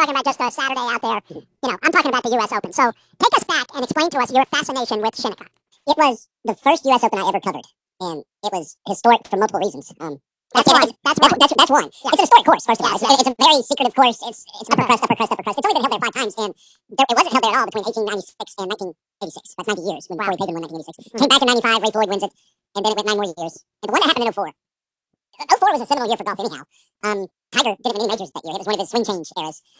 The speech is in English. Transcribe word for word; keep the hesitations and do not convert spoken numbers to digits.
talking about just a Saturday out there. You know, I'm talking about the U S Open. So take us back and explain to us your fascination with Shinnecock. It was the first U S Open I ever covered, and it was historic for multiple reasons. Um, That's it- one. it's- That's That's, one. that's, that's one. Yeah. It's a historic course, first of all. Yes, It's, yes. it's a very secretive course. It's it's upper crust, upper crust, upper crust. It's only been held there five times, and there, it wasn't held there at all between eighteen ninety-six and nineteen eighty-six. That's ninety years when Wow. Corey Pavin won nineteen eighty-six. Came back in ninety-five, Ray Floyd wins it, and then it went nine more years. And the one that happened in oh four. oh four was a seminal year for golf anyhow. Um, Tiger didn't win any majors that year. It was one of his swing change eras.